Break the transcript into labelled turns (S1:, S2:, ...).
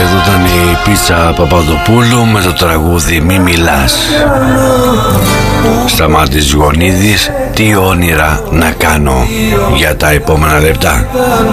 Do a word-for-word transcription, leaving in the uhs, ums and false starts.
S1: εδώ ήταν η Πίτσα Παπαδοπούλου με το τραγούδι «Μη μιλάς». Σταμάτης Γονίδης, τι όνειρα να κάνω για τα επόμενα λεπτά.